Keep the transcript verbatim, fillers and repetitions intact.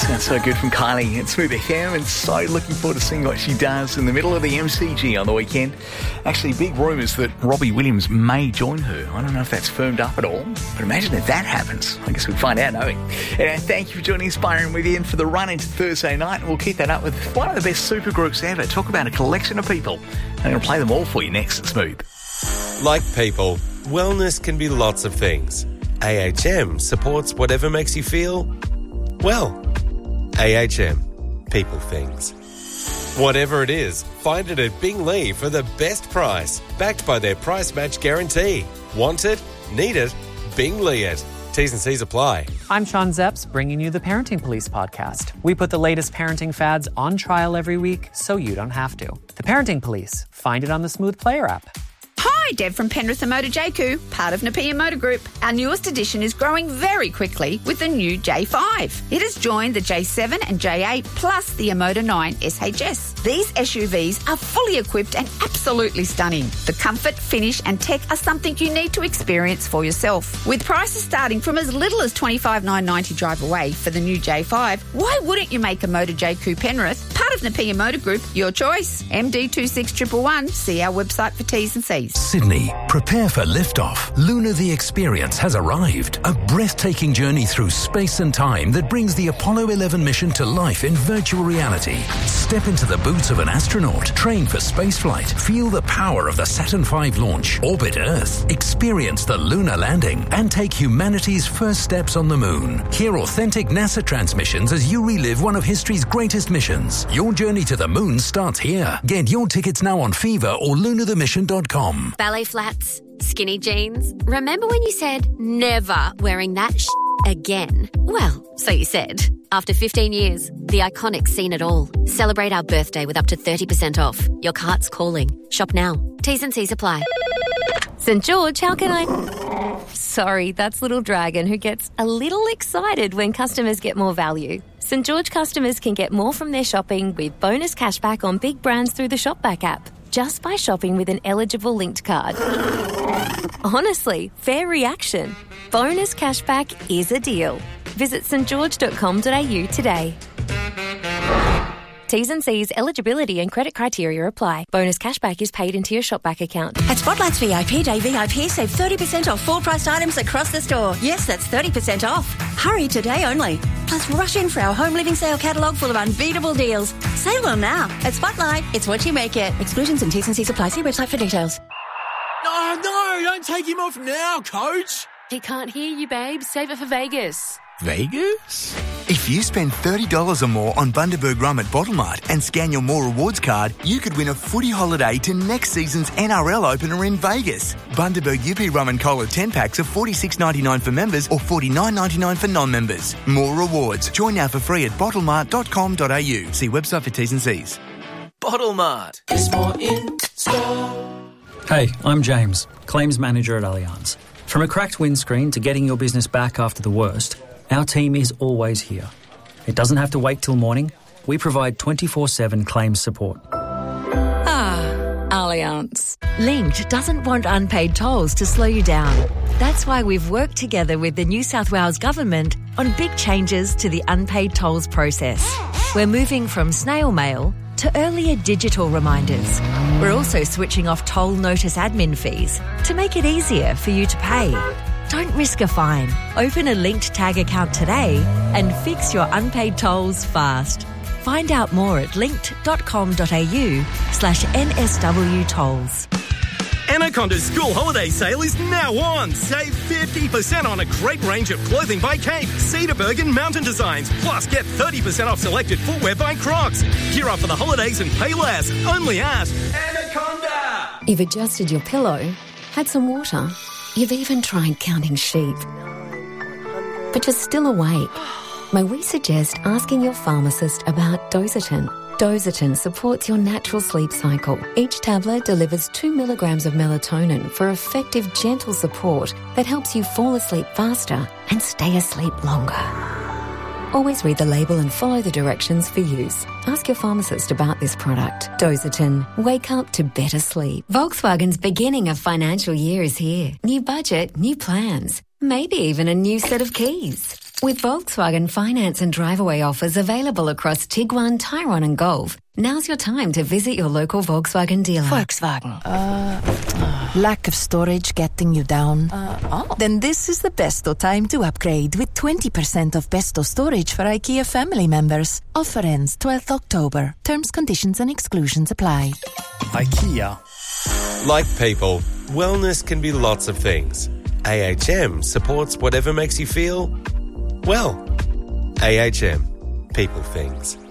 Sounds so good from Kylie and Smooth F M, and so looking forward to seeing what she does in the middle of the M C G on the weekend. Actually, big rumours that Robbie Williams may join her. I don't know if that's firmed up at all, but imagine if that happens. I guess we'll find out, don't we? Anyway, thank you for joining Inspiring with Ian for the run into Thursday night, and we'll keep that up with one of the best supergroups ever. Talk about a collection of people. I'm going to play them all for you next at Smooth. Like people, wellness can be lots of things. A H M supports whatever makes you feel, well, A H M. People things. Whatever it is, find it at Bing Lee for the best price, backed by their price match guarantee. Want it? Need it? Bing Lee it. T's and C's apply. I'm Sean Zepps, bringing you the Parenting Police podcast. We put the latest parenting fads on trial every week so you don't have to. The Parenting Police. Find it on the Smooth Player app. Hi, Deb from Penrith and Motor J Q, part of Napier Motor Group. Our newest edition is growing very quickly with the new J five. It has joined the J seven and J eight plus the Emoda nine S H S. These S U Vs are fully equipped and absolutely stunning. The comfort, finish and tech are something you need to experience for yourself. With prices starting from as little as twenty-five thousand nine hundred ninety drive away for the new J five, why wouldn't you make a Motor J Q Penrith, part of Napier Motor Group, your choice? M D two six one one one. See our website for T's and C's. Sydney, prepare for liftoff. Luna the Experience has arrived. A breathtaking journey through space and time that brings the Apollo eleven mission to life in virtual reality. Step into the boots of an astronaut, train for spaceflight, feel the power of the Saturn five launch, orbit Earth, experience the lunar landing, and take humanity's first steps on the moon. Hear authentic NASA transmissions as you relive one of history's greatest missions. Your journey to the moon starts here. Get your tickets now on Fever or lunar the mission dot com. Ballet flats, skinny jeans. Remember when you said never wearing that sh- again? Well, so you said. After fifteen years, the Iconic's seen it all. Celebrate our birthday with up to thirty percent off. Your cart's calling. Shop now. T's and C's apply. St George, how can I... Sorry, that's Little Dragon who gets a little excited when customers get more value. St George customers can get more from their shopping with bonus cashback on big brands through the Shopback app, just by shopping with an eligible linked card. Honestly, fair reaction. Bonus cashback is a deal. Visit st george dot com dot a u today. T's and C's, eligibility and credit criteria apply. Bonus cashback is paid into your Shopback account. At Spotlight's V I P Day V I P, save thirty percent off full-priced items across the store. Yes, that's thirty percent off. Hurry today only. Plus, rush in for our home living sale catalogue full of unbeatable deals. Save them now. At Spotlight, it's what you make it. Exclusions and T's and C's apply. See website for details. No, no, don't take him off now, Coach. He can't hear you, babe. Save it for Vegas. Vegas? If you spend thirty dollars or more on Bundaberg Rum at Bottlemart and scan your More Rewards card, you could win a footy holiday to next season's N R L opener in Vegas. Bundaberg U P Rum and Cola ten packs are forty-six ninety-nine for members or forty-nine ninety-nine for non-members. More Rewards. Join now for free at bottlemart dot com dot a u. See website for T's and C's. Bottlemart. There's more in store. Hey, I'm James, Claims Manager at Allianz. From a cracked windscreen to getting your business back after the worst, our team is always here. It doesn't have to wait till morning. We provide twenty-four seven claims support. Ah, Allianz. Linked doesn't want unpaid tolls to slow you down. That's why we've worked together with the New South Wales Government on big changes to the unpaid tolls process. We're moving from snail mail to earlier digital reminders. We're also switching off toll notice admin fees to make it easier for you to pay. Don't risk a fine. Open a Linked Tag account today and fix your unpaid tolls fast. Find out more at linked dot com dot a u slash N S W tolls. Anaconda's school holiday sale is now on. Save fifty percent on a great range of clothing by Cape, Cedarburg and Mountain Designs. Plus, get thirty percent off selected footwear by Crocs. Gear up for the holidays and pay less. Only at Anaconda. You've adjusted your pillow, had some water. You've even tried counting sheep. But you're still awake. May we suggest asking your pharmacist about Dositin? Dositin supports your natural sleep cycle. Each tablet delivers two milligrams of melatonin for effective, gentle support that helps you fall asleep faster and stay asleep longer. Always read the label and follow the directions for use. Ask your pharmacist about this product. Dositin. Wake up to better sleep. Volkswagen's beginning of financial year is here. New budget, new plans. Maybe even a new set of keys. With Volkswagen finance and drive-away offers available across Tiguan, Tyrone and Golf, now's your time to visit your local Volkswagen dealer. Volkswagen. Uh, uh, lack of storage getting you down? Uh, oh. Then this is the besto time to upgrade with twenty percent off besto storage for IKEA family members. Offer ends twelfth October. Terms, conditions and exclusions apply. IKEA. Like people, wellness can be lots of things. A H M supports whatever makes you feel, well. A H M. People things.